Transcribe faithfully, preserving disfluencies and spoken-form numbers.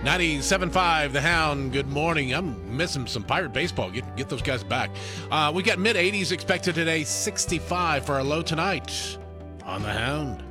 ninety-seven point five, The Hound. Good morning. I'm missing some Pirate baseball. Get get those guys back. Uh, we got mid eighties expected today, sixty-five for our low tonight on The Hound.